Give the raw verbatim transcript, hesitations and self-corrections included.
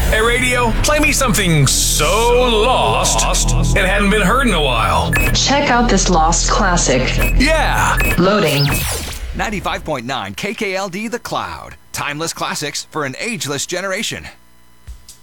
Hey, radio, play me something so lost it hadn't been heard in a while. Check out this lost classic. Yeah. Loading. ninety-five point nine K K L D The Cloud. Timeless classics for an ageless generation.